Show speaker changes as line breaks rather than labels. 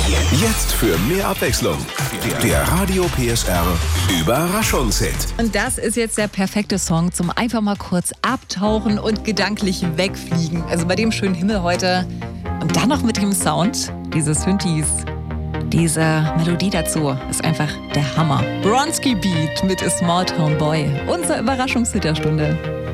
Jetzt für mehr Abwechslung. Der Radio PSR Überraschungshit.
Und das ist jetzt der perfekte Song zum einfach mal kurz abtauchen und gedanklich wegfliegen. Also bei dem schönen Himmel heute. Und dann noch mit dem Sound, diese Synthes, diese Melodie dazu, ist einfach der Hammer. Bronski Beat mit A Small Town Boy. Unser Überraschungshit der Stunde.